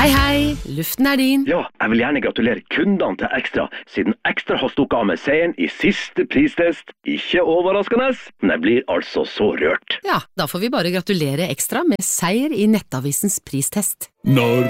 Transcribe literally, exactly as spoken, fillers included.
Hei, hei, luften er din. Ja, jeg vil gjerne gratulere kundene til Ekstra, siden Ekstra har stukket av med seieren i siste pristest. Ikke overraskende, men jeg blir altså så rørt. Ja, da får vi bare gratulere Ekstra med seier i Nettavisens pristest. Når